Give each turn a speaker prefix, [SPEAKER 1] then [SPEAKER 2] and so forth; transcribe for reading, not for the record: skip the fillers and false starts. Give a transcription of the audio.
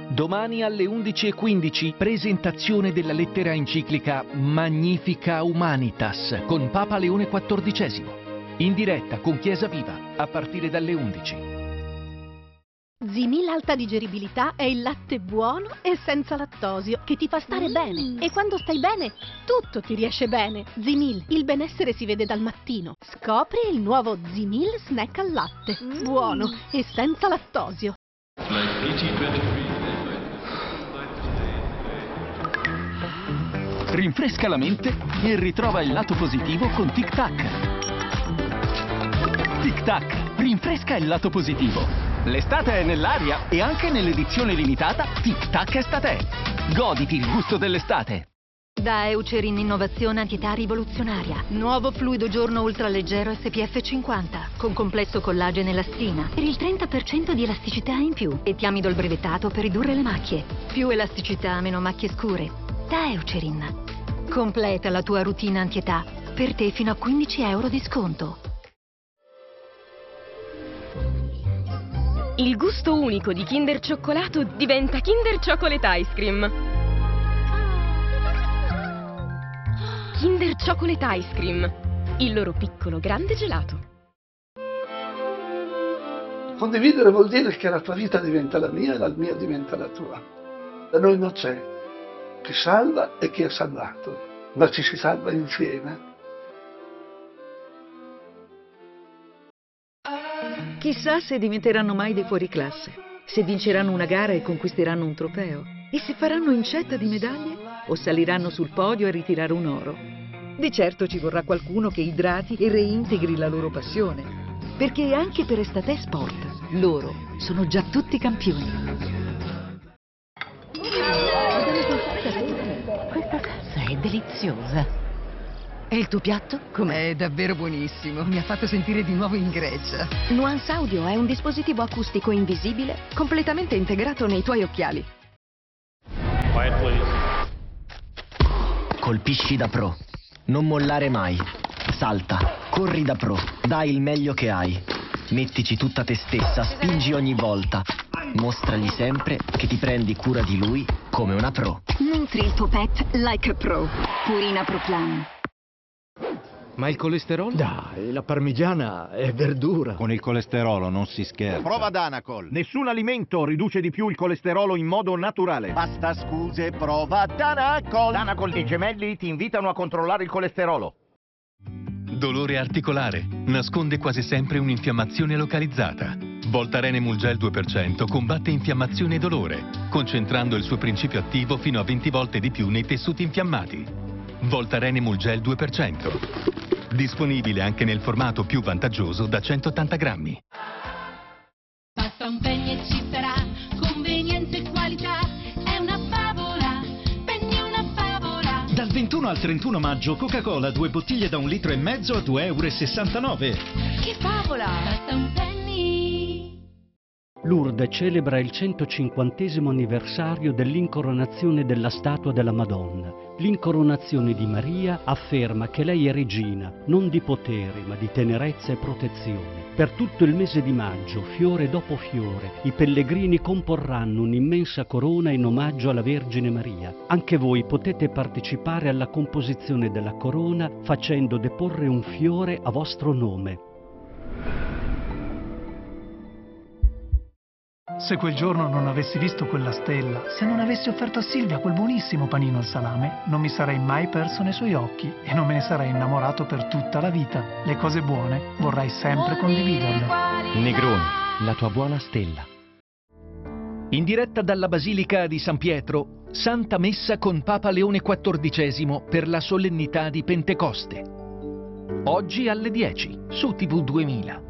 [SPEAKER 1] Domani alle 11:15, presentazione della lettera enciclica Magnifica Humanitas con Papa Leone XIV. In diretta con Chiesa Viva a partire dalle 11.
[SPEAKER 2] Zimil alta digeribilità è il latte buono e senza lattosio che ti fa stare bene. E quando stai bene, tutto ti riesce bene. Zimil, il benessere si vede dal mattino. Scopri il nuovo Zimil snack al latte. Buono e senza lattosio.
[SPEAKER 3] Rinfresca la mente e ritrova il lato positivo con Tic Tac. Tic Tac, rinfresca il lato positivo. L'estate è nell'aria e anche nell'edizione limitata Tic Tac Estate. Goditi il gusto dell'estate.
[SPEAKER 4] Da Eucerin Innovazione Antietà Rivoluzionaria. Nuovo fluido giorno ultraleggero SPF 50 con complesso collagene e elastina per il 30% di elasticità in più e tiamido brevettato per ridurre le macchie. Più elasticità, meno macchie scure. Da Eucerin. Completa la tua routine antietà. Per te fino a 15 euro di sconto.
[SPEAKER 5] Il gusto unico di Kinder Cioccolato diventa Kinder Chocolate Ice Cream. Kinder Chocolate Ice Cream, il loro piccolo grande gelato.
[SPEAKER 6] Condividere vuol dire che la tua vita diventa la mia e la mia diventa la tua. Da noi non c'è chi salva e chi è salvato, ma ci si salva insieme.
[SPEAKER 7] Chissà se diventeranno mai dei fuoriclasse, se vinceranno una gara e conquisteranno un trofeo, e se faranno incetta di medaglie o saliranno sul podio a ritirare un oro. Di certo ci vorrà qualcuno che idrati e reintegri la loro passione, perché anche per Estate Sport loro sono già tutti campioni.
[SPEAKER 8] Questa salsa è deliziosa. E il tuo piatto?
[SPEAKER 9] Com'è davvero buonissimo, mi ha fatto sentire di nuovo in Grecia.
[SPEAKER 10] Nuance Audio è un dispositivo acustico invisibile completamente integrato nei tuoi occhiali.
[SPEAKER 11] Quiet, please.
[SPEAKER 12] Colpisci da pro. Non mollare mai. Salta. Corri da pro. Dai il meglio che hai. Mettici tutta te stessa, spingi ogni volta. Mostragli sempre che ti prendi cura di lui come una pro.
[SPEAKER 10] Nutri il tuo pet like a pro. Purina Pro Plan.
[SPEAKER 13] Ma il colesterolo? Dai, la parmigiana è verdura.
[SPEAKER 14] Con il colesterolo non si scherza.
[SPEAKER 15] Prova Danacol.
[SPEAKER 16] Nessun alimento riduce di più il colesterolo in modo naturale.
[SPEAKER 15] Basta scuse, prova Danacol.
[SPEAKER 16] Danacol e i gemelli ti invitano a controllare il colesterolo.
[SPEAKER 17] Dolore articolare. Nasconde quasi sempre un'infiammazione localizzata. Voltaren Emulgel 2% combatte infiammazione e dolore, concentrando il suo principio attivo fino a 20 volte di più nei tessuti infiammati. Voltaren Emulgel 2%. Disponibile anche nel formato più vantaggioso da 180 grammi.
[SPEAKER 18] Pasta un penny e ci sarà, convenienza e qualità, è una favola, penny una favola.
[SPEAKER 19] Dal 21 al 31 maggio Coca-Cola 2 bottiglie da 1,5 litri a 2,69 €.
[SPEAKER 18] Che favola! Pasta un penny!
[SPEAKER 20] Lourdes celebra il 150° anniversario dell'incoronazione della statua della Madonna. L'incoronazione di Maria afferma che lei è regina, non di potere, ma di tenerezza e protezione. Per tutto il mese di maggio, fiore dopo fiore, i pellegrini comporranno un'immensa corona in omaggio alla Vergine Maria. Anche voi potete partecipare alla composizione della corona facendo deporre un fiore a vostro nome.
[SPEAKER 21] Se quel giorno non avessi visto quella stella, se non avessi offerto a Silvia quel buonissimo panino al salame, non mi sarei mai perso nei suoi occhi e non me ne sarei innamorato per tutta la vita. Le cose buone vorrai sempre condividerle.
[SPEAKER 1] Negroni, la tua buona stella. In diretta dalla Basilica di San Pietro, Santa Messa con Papa Leone XIV per la solennità di Pentecoste. Oggi alle 10 su TV 2000.